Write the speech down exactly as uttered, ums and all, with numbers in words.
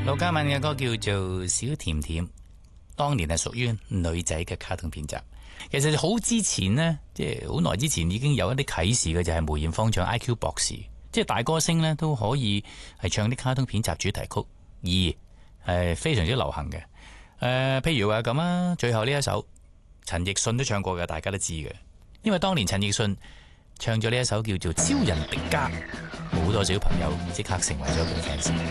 盧嘉敏嘅歌叫做《小甜甜》，當年係屬於女仔嘅卡通片集。其實好之前呢，即係好耐之前已經有一啲啟示嘅，就係梅艷芳唱 I Q 博士，即係大歌星呢都可以係唱啲卡通片集主題曲，而係非常之流行嘅。誒、呃，譬如話咁啊，最後呢一首陳奕迅都唱過嘅，大家都知嘅。因為當年陳奕迅唱咗呢一首叫做《超人迪迦》，好多小朋友即刻成為咗佢 fans。